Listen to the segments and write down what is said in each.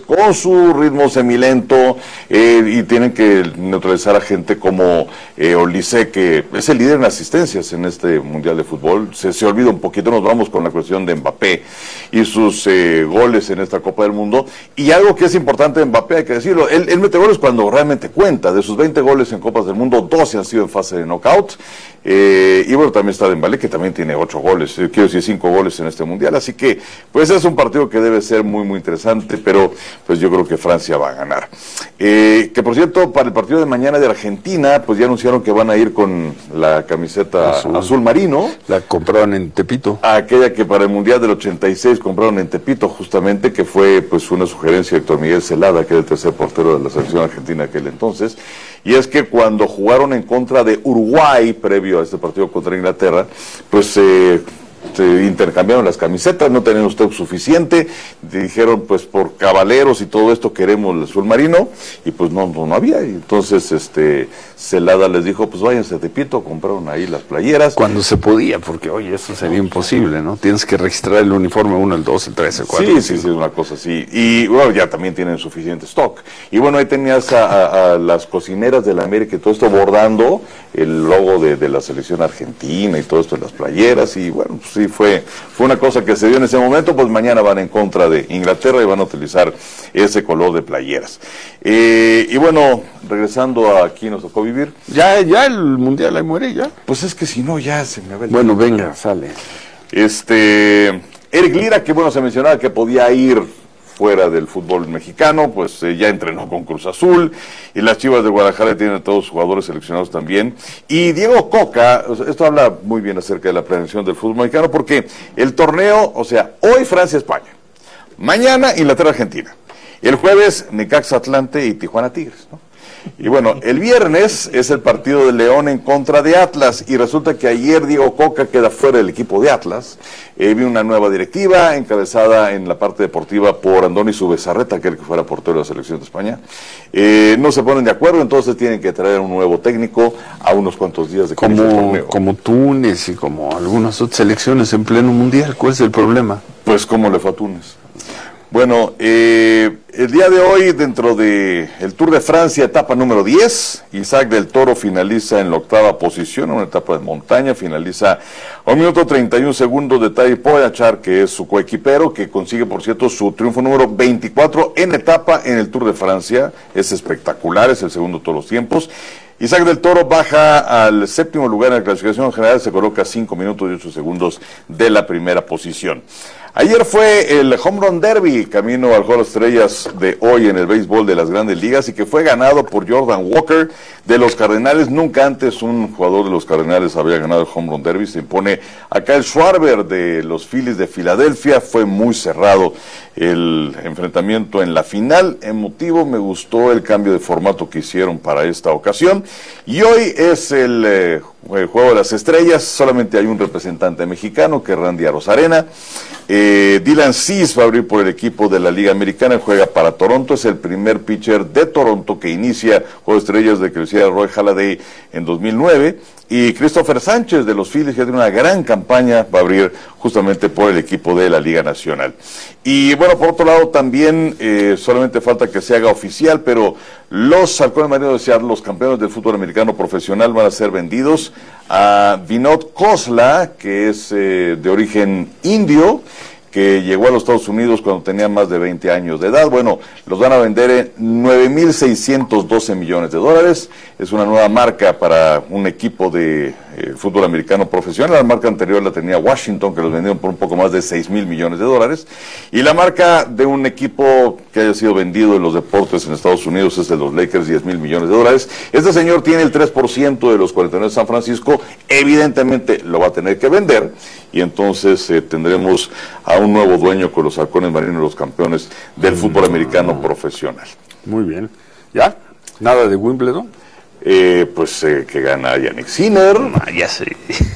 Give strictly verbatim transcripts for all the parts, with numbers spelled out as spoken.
con su ritmo semilento, eh, y tienen que neutralizar a gente como eh, Olise, que es el líder en asistencias en este Mundial de Fútbol. Se, se olvida un poquito, nos vamos con la cuestión de Mbappé y sus eh, goles en esta Copa del Mundo. Y algo que es importante de Mbappé, hay que decirlo, él, él mete goles cuando realmente cuenta. De sus veinte goles en Copas del Mundo, doce han sido en fase de knockout. Eh, y bueno, también está Dembélé, que también tiene ocho goles, eh, quiero decir cinco goles en este Mundial. Así que, pues es un partido que debe ser muy, muy interesante, pero pues yo creo que Francia va a ganar. Eh, que por cierto, para el partido de mañana de Argentina, pues ya anunciaron que van a ir con la camiseta azul, azul marino. La compraron en Tepito. Aquella que para el Mundial del ochenta y seis compraron en Tepito, justamente, que fue pues una sugerencia de Héctor Miguel Celada, que era el tercer portero de la selección argentina aquel entonces. Y es que cuando jugaron en contra de Uruguay, previo a este partido contra Inglaterra, pues eh, se intercambiaron las camisetas, no tenían usted suficiente, dijeron pues por caballeros y todo esto queremos el azul marino, y pues no, no, no había, y entonces este Celada les dijo pues váyanse a Tepito, compraron ahí las playeras. Cuando se podía, porque oye, eso sería imposible, ¿no? Tienes que registrar el uniforme uno, el dos, el tres, el cuatro. Sí, sí, sí, es una cosa así, y bueno, ya también tienen suficiente stock, y bueno, ahí tenías a, a, a las cocineras de la América y todo esto bordando el logo de, de la selección argentina y todo esto en las playeras, y bueno, pues sí, fue, fue una cosa que se dio en ese momento. Pues mañana van en contra de Inglaterra y van a utilizar ese color de playeras. Eh, y bueno, regresando a aquí nos tocó vivir. Ya, ya el Mundial ahí muere, ya. Pues es que si no, ya se me va el... Bueno, venga, sale. Este, Eric Lira, que bueno, se mencionaba que podía ir fuera del fútbol mexicano, pues eh, ya entrenó con Cruz Azul, y las Chivas de Guadalajara tienen a todos sus jugadores seleccionados también. Y Diego Coca, o sea, esto habla muy bien acerca de la prevención del fútbol mexicano, porque el torneo, o sea, hoy Francia-España, mañana Inglaterra-Argentina, el jueves Necaxa-Atlante y Tijuana-Tigres, ¿no? Y bueno, el viernes es el partido de León en contra de Atlas, y resulta que ayer Diego Coca queda fuera del equipo de Atlas. Eh, vino una nueva directiva encabezada en la parte deportiva por Andoni Zubizarreta, aquel que fuera portero de la selección de España. Eh, no se ponen de acuerdo, entonces tienen que traer un nuevo técnico a unos cuantos días de que inicie el Como, torneo. como Túnez y como algunas otras selecciones en pleno mundial, ¿cuál es el problema? Pues cómo le fue a Túnez. Bueno, eh, el día de hoy, dentro de el Tour de Francia, etapa número diez, Isaac del Toro finaliza en la octava posición, una etapa de montaña, finaliza a un minuto treinta y un segundos de Tadej Pogačar, que es su coequipero, que consigue, por cierto, su triunfo número veinticuatro en etapa en el Tour de Francia. Es espectacular, es el segundo de todos los tiempos. Isaac del Toro baja al séptimo lugar en la clasificación general, se coloca cinco minutos y ocho segundos de la primera posición. Ayer fue el Home Run Derby, camino al Juego de Estrellas de hoy en el béisbol de las Grandes Ligas, y que fue ganado por Jordan Walker de los Cardenales. Nunca antes un jugador de los Cardenales había ganado el Home Run Derby. Se impone acá el Schwarber de los Phillies de Filadelfia. Fue muy cerrado el enfrentamiento en la final, emotivo. Me gustó el cambio de formato que hicieron para esta ocasión. Y hoy es el, eh, el Juego de las Estrellas. Solamente hay un representante mexicano, que es Randy Arozarena. Eh, Dylan Cease va a abrir por el equipo de la Liga Americana, juega para Toronto, es el primer pitcher de Toronto que inicia Juego de Estrellas de que lo hiciera Roy Halladay en dos mil nueve, y Christopher Sánchez de los Phillies, que tiene una gran campaña, va a abrir justamente por el equipo de la Liga Nacional. Y bueno, por otro lado también, eh, solamente falta que se haga oficial, pero los Halcones Marinos de Seattle, los campeones del fútbol americano profesional, van a ser vendidos a Vinod Khosla, que es eh, de origen indio, que llegó a los Estados Unidos cuando tenía más de veinte años de edad. Bueno, los van a vender en nueve mil seiscientos doce millones de dólares. Es una nueva marca para un equipo de eh, fútbol americano profesional. La marca anterior la tenía Washington, que los vendieron por un poco más de seis mil millones de dólares. Y la marca de un equipo que haya sido vendido en los deportes en Estados Unidos es de los Lakers, diez mil millones de dólares. Este señor tiene el tres por ciento de los cuarenta y nueve de San Francisco. Evidentemente lo va a tener que vender, y entonces eh, tendremos a un nuevo dueño con los Halcones Marinos, los campeones del fútbol americano profesional. Muy bien. ¿Ya? ¿Nada de Wimbledon? Eh, pues eh, que gana Yannick Sinner. Ah, ya sé.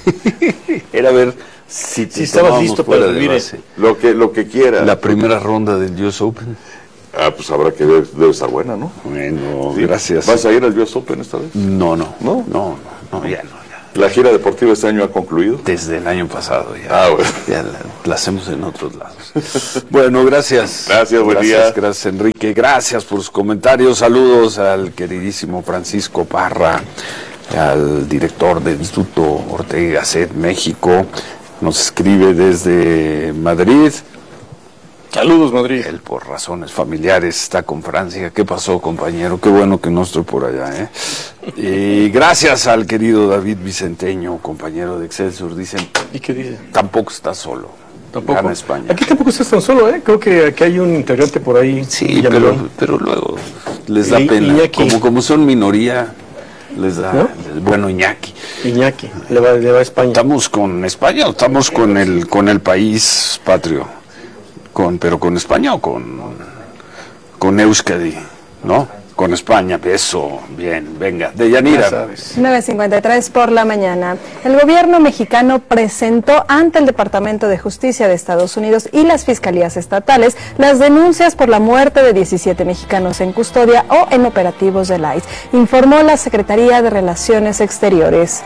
Era ver si, si estabas listo para vivir ese. Lo que, lo que quiera. La primera ronda del U S Open. Ah, pues habrá que ver, debe estar buena, ¿no? Bueno, Sí. gracias. ¿Vas a ir al U S Open esta vez? No, no. ¿No? No, no, no, ya no. Ya. ¿La gira deportiva este año ha concluido? Desde el año pasado ya. Ah, bueno. Ya la, la hacemos en otros lados. Bueno, gracias. Gracias, buen gracias, día. Gracias, Enrique. Gracias por sus comentarios. Saludos al queridísimo Francisco Parra, al director del Instituto Ortega y Gasset México. Nos escribe desde Madrid. Saludos, Madrid. Él, por razones familiares, está con Francia. ¿Qué pasó, compañero? Qué bueno que no estoy por allá, ¿eh? Y gracias al querido David Vicenteño, compañero de Excelsior. Dicen, ¿y qué dice? Tampoco está solo. Tampoco. Gana España. Aquí tampoco estás tan solo, ¿eh? Creo que aquí hay un integrante por ahí. Sí, pero, pero luego les da I, pena. Iñaki. Como, como son minoría, les da... ¿No? Bueno, Iñaki. Iñaki, le va, le va a España. ¿Estamos con España o estamos con el, con el país patrio? Con, pero con España o con, con Euskadi, ¿no? Con España, eso, bien, venga, Deyanira. nueve cincuenta y tres por la mañana. El gobierno mexicano presentó ante el Departamento de Justicia de Estados Unidos y las fiscalías estatales las denuncias por la muerte de diecisiete mexicanos en custodia o en operativos del I C E, informó la Secretaría de Relaciones Exteriores.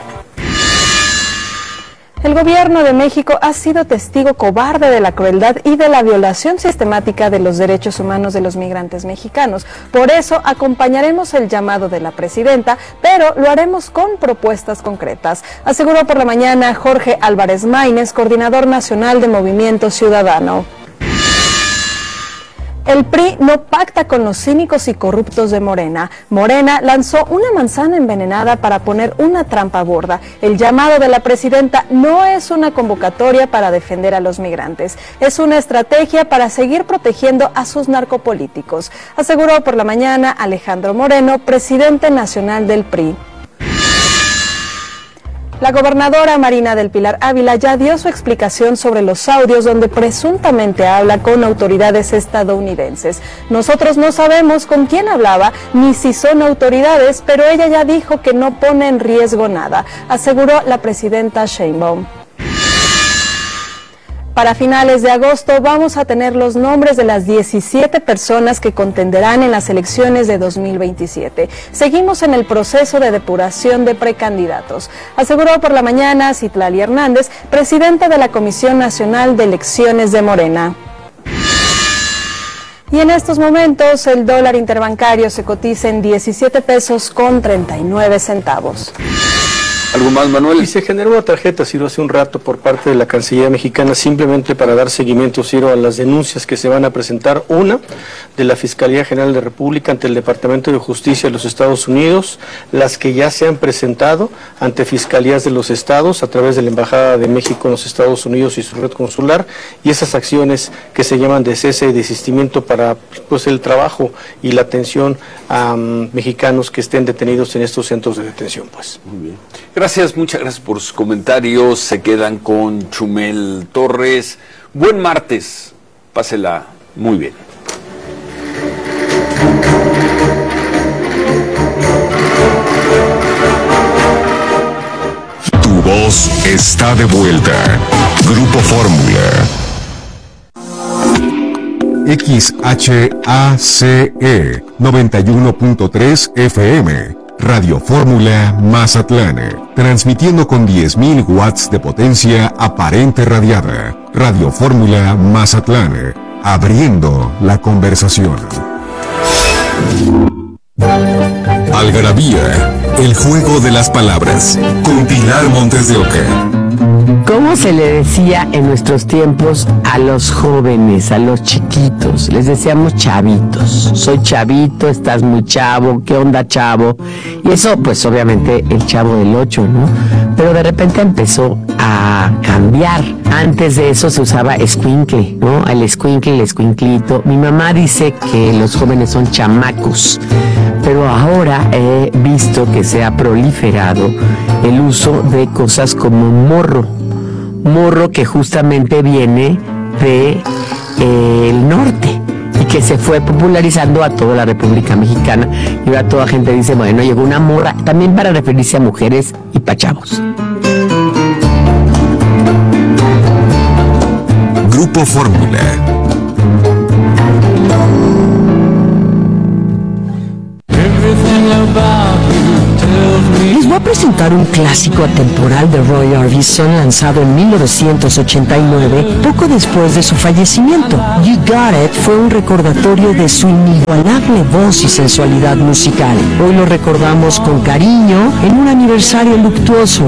El gobierno de México ha sido testigo cobarde de la crueldad y de la violación sistemática de los derechos humanos de los migrantes mexicanos. Por eso acompañaremos el llamado de la presidenta, pero lo haremos con propuestas concretas, aseguró por la mañana Jorge Álvarez Maínez, coordinador nacional de Movimiento Ciudadano. El P R I no pacta con los cínicos y corruptos de Morena. Morena lanzó una manzana envenenada para poner una trampa gorda. El llamado de la presidenta no es una convocatoria para defender a los migrantes, es una estrategia para seguir protegiendo a sus narcopolíticos, aseguró por la mañana Alejandro Moreno, presidente nacional del P R I. La gobernadora Marina del Pilar Ávila ya dio su explicación sobre los audios donde presuntamente habla con autoridades estadounidenses. Nosotros no sabemos con quién hablaba ni si son autoridades, pero ella ya dijo que no pone en riesgo nada, aseguró la presidenta Sheinbaum. Para finales de agosto vamos a tener los nombres de las diecisiete personas que contenderán en las elecciones de dos mil veintisiete. Seguimos en el proceso de depuración de precandidatos, aseguró por la mañana Citlali Hernández, presidenta de la Comisión Nacional de Elecciones de Morena. Y en estos momentos el dólar interbancario se cotiza en diecisiete pesos con treinta y nueve centavos. ¿Algo más, Manuel? Y se generó una tarjeta, Ciro, hace un rato por parte de la Cancillería mexicana, simplemente para dar seguimiento, Ciro, a las denuncias que se van a presentar. Una, de la Fiscalía General de la República ante el Departamento de Justicia de los Estados Unidos, las que ya se han presentado ante fiscalías de los estados a través de la Embajada de México en los Estados Unidos y su red consular, y esas acciones que se llaman de cese y desistimiento para pues, el trabajo y la atención a um, mexicanos que estén detenidos en estos centros de detención. Pues. Muy bien. Gracias, muchas gracias por sus comentarios. Se quedan con Chumel Torres. Buen martes. Pásela muy bien. Tu voz está de vuelta. Grupo Fórmula. X H A C E noventa y uno punto tres F M. Radio Fórmula Mazatlán, transmitiendo con diez mil watts de potencia aparente radiada. Radio Fórmula Mazatlán, abriendo la conversación. Algarabía, el juego de las palabras, con Pilar Montes de Oca. ¿Cómo se le decía en nuestros tiempos a los jóvenes, a los chiquitos? Les decíamos chavitos. Soy chavito, estás muy chavo, ¿qué onda, chavo? Y eso, pues obviamente el Chavo del Ocho, ¿no? Pero de repente empezó a cambiar. Antes de eso se usaba escuincle, ¿no? El escuincle, el escuinclito. Mi mamá dice que los jóvenes son chamacos, pero ahora he visto que se ha proliferado el uso de cosas como morro. Morro que justamente viene de eh, el norte y que se fue popularizando a toda la República Mexicana, y ahora toda gente dice, bueno, llegó una morra, también para referirse a mujeres y pa' chavos. Grupo Fórmula. Les voy a presentar un clásico atemporal de Roy Orbison lanzado en mil novecientos ochenta y nueve, poco después de su fallecimiento. You Got It fue un recordatorio de su inigualable voz y sensualidad musical. Hoy lo recordamos con cariño en un aniversario luctuoso.